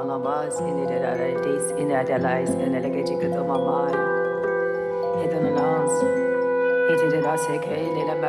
malabas in the days in the idealize and the legacy to my mind. Hidden alone, hidden the rasa,